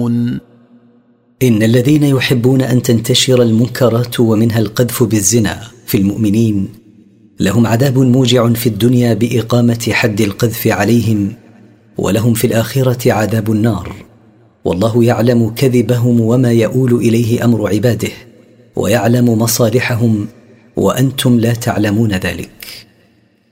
يعلمون. إن الذين يحبون أن تنتشر المنكرات ومنها القذف بالزنا في المؤمنين لهم عذاب موجع في الدنيا بإقامة حد القذف عليهم، ولهم في الآخرة عذاب النار. والله يعلم كذبهم وما يؤول إليه أمر عباده، ويعلم مصالحهم وأنتم لا تعلمون ذلك.